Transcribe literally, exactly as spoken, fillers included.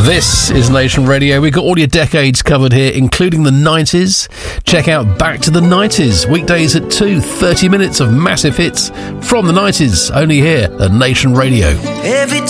This is Nation Radio. We've got all your decades covered here, including the nineties. Check out Back to the nineties, weekdays at two, thirty minutes of massive hits from the nineties, only here at Nation Radio. Every